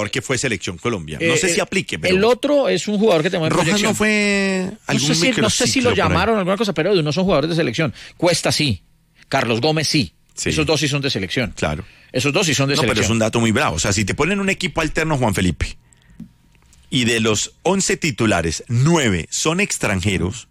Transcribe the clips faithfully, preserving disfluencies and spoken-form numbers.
jugador que fue selección Colombia. No Eh, sé si aplique, pero... El otro es un jugador que tenemos en Rojas proyección. no fue No algún sé, si, no sé si lo microciclo por ahí. llamaron o alguna cosa, pero no son jugadores de selección. Cuesta sí. Carlos Gómez sí. Sí. Esos dos sí son de selección. Claro. Esos dos sí son de No, selección. pero es un dato muy bravo. O sea, si te ponen un equipo alterno, Juan Felipe, y de los once titulares, nueve son extranjeros,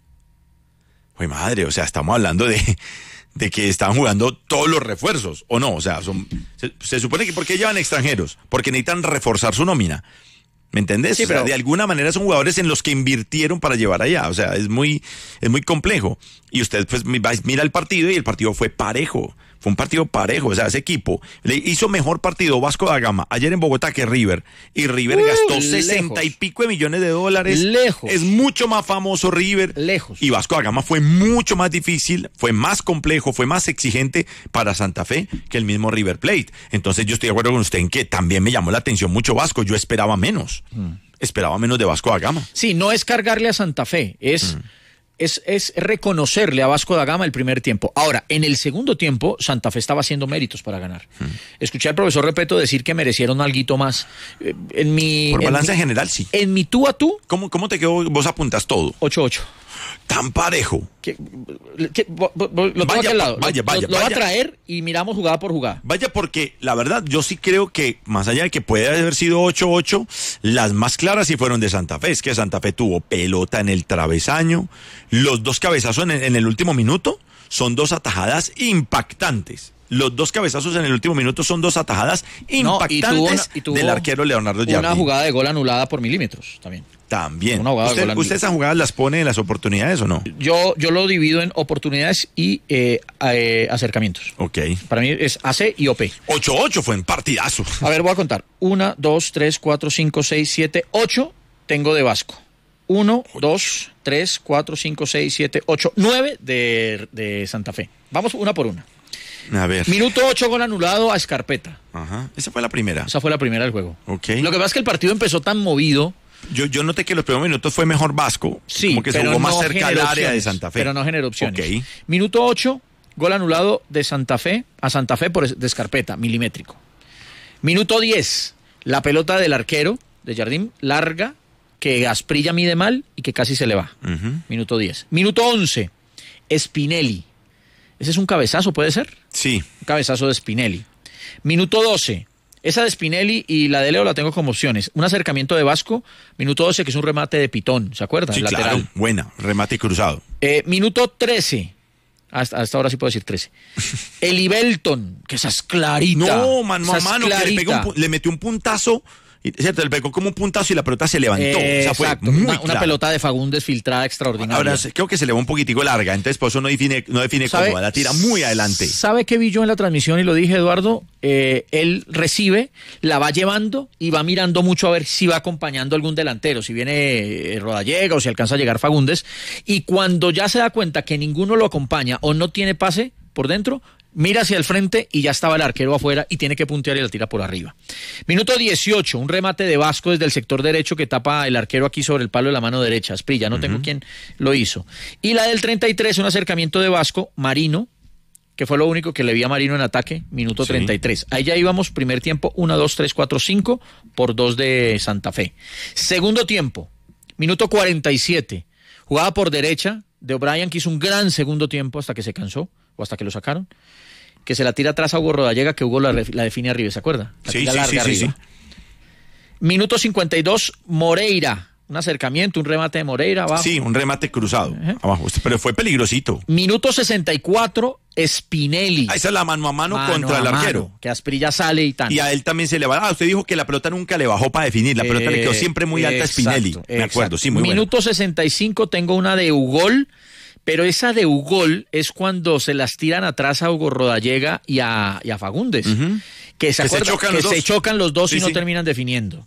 pues madre, o sea, estamos hablando de, de que están jugando todos los refuerzos, ¿o no? O sea, son, se, se supone que ¿por qué llevan extranjeros? Porque necesitan reforzar su nómina. ¿Me entendés? Sí, o sea, pero... de alguna manera son jugadores en los que invirtieron para llevar allá. O sea, es muy, es muy complejo. Y usted pues mira el partido y el partido fue parejo. Fue un partido parejo. O sea, ese equipo le hizo mejor partido Vasco da Gama ayer en Bogotá que River. Y River Uy, gastó sesenta y pico de millones de dólares. Lejos. Es mucho más famoso River. Lejos. Y Vasco da Gama fue mucho más difícil, fue más complejo, fue más exigente para Santa Fe que el mismo River Plate. Entonces yo estoy de acuerdo con usted en que también me llamó la atención mucho Vasco. Yo esperaba menos. Mm. Esperaba menos de Vasco da Gama. Sí, no es cargarle a Santa Fe, es... Mm. Es, es reconocerle a Vasco da Gama el primer tiempo. Ahora, en el segundo tiempo, Santa Fe estaba haciendo méritos para ganar. Hmm. Escuché al profesor Repeto decir que merecieron alguito más. En mi, Por en balance mi, general, sí. En mi tú a tú. ¿Cómo, cómo te quedó? Vos apuntas todo. ocho ocho. Tan parejo. ¿Qué, qué, bo, bo, lo tengo vaya, aquí al lado. Vaya, lo, vaya, lo, lo vaya. va a traer y miramos jugada por jugada. Vaya, porque la verdad, yo sí creo que, más allá de que puede haber sido ocho ocho, las más claras sí fueron de Santa Fe. Es que Santa Fe tuvo pelota en el travesaño. Los dos cabezazos en, en el último minuto son dos atajadas impactantes. Los dos cabezazos en el último minuto son dos atajadas impactantes no, y tuvo una, y tuvo del arquero Leonardo Jardim. Una jugada de gol anulada por milímetros también. También. Una jugada ¿Usted, de gol ¿Usted esas jugadas las pone en las oportunidades o no? Yo, yo lo divido en oportunidades y eh, eh, acercamientos. Ok. Para mí es A C y O P. ocho ocho fue en partidazo. A ver, voy a contar. uno, dos, tres, cuatro, cinco, seis, siete, ocho tengo de Vasco. uno, dos, tres, cuatro, cinco, seis, siete, ocho, nueve de, de Santa Fe. Vamos una por una. A ver. Minuto ocho, gol anulado a Escarpeta. Ajá. Esa fue la primera. Esa fue la primera del juego. Ok. Lo que pasa es que el partido empezó tan movido. Yo, yo noté que los primeros minutos fue mejor Vasco. Sí, como que se pero jugó no más cerca al área de Santa Fe. Pero no generó opciones. Okay. Minuto ocho, gol anulado de Santa Fe a Santa Fe por de Escarpeta, milimétrico. Minuto diez, la pelota del arquero de Jardim, larga, que Asprilla mide mal y que casi se le va. Uh-huh. Minuto diez. Minuto once, Spinelli. ¿Ese es un cabezazo, puede ser? Sí. Un cabezazo de Spinelli. Minuto doce. Esa de Spinelli y la de Leo la tengo como opciones. Un acercamiento de Vasco. Minuto doce, que es un remate de Pitón. ¿Se acuerdan? Sí, lateral. Claro. Buena. Remate cruzado. Eh, minuto trece. Hasta, hasta ahora sí puedo decir trece. Eli Belton, que esa es clarita. No, mano a esa mano. Que le, pegó un, le metió un puntazo. ¿Cierto? Le pegó como un puntazo y la pelota se levantó. Eh, o sea, fue exacto, muy una, una pelota de Fagundes filtrada extraordinaria. Ahora, creo que se le va un poquitico larga, entonces por eso no define, no define cómo, la tira muy adelante. ¿Sabe qué vi yo en la transmisión? Y lo dije, Eduardo, eh, él recibe, la va llevando y va mirando mucho a ver si va acompañando algún delantero, si viene eh, Rodallega o si alcanza a llegar Fagundes. Y cuando ya se da cuenta que ninguno lo acompaña o no tiene pase por dentro, mira hacia el frente y ya estaba el arquero afuera y tiene que puntear y la tira por arriba. Minuto dieciocho, un remate de Vasco desde el sector derecho que tapa el arquero aquí sobre el palo de la mano derecha. Asprilla, no uh-huh. tengo quién lo hizo. Y la del treinta y tres, un acercamiento de Vasco, Marino, que fue lo único que le vi a Marino en ataque, minuto sí. treinta y tres. Ahí ya íbamos, primer tiempo, uno, dos, tres, cuatro, cinco, por dos de Santa Fe. Segundo tiempo, minuto cuarenta y siete, jugada por derecha de O'Brien, que hizo un gran segundo tiempo hasta que se cansó, o hasta que lo sacaron, que se la tira atrás a Hugo Rodallega, que Hugo la, la define arriba, ¿se acuerda? La sí, tira sí, larga sí, arriba. sí, sí. Minuto cincuenta y dos, Moreira. Un acercamiento, un remate de Moreira abajo. Sí, un remate cruzado uh-huh. abajo, pero fue peligrosito. Minuto sesenta y cuatro, Spinelli. Ah, esa es la mano a mano, mano contra a el mano, arquero. Que Asprilla sale y tan. Y a él también se le va. Ah, usted dijo que la pelota nunca le bajó para definir. La pelota eh, le quedó siempre muy alta a Spinelli. Exacto, me acuerdo, sí, muy bueno. Minuto sesenta y cinco, tengo una de Ugol. Pero esa de Ugol es cuando se las tiran atrás a Hugo Rodallega y a, y a Fagundes. Uh-huh. Que, se, que, acuerda, se, chocan, que los se chocan los dos sí, y no sí. terminan definiendo.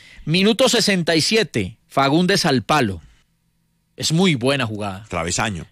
Minuto sesenta y siete, Fagundes al palo. Es muy buena jugada. Travesaño.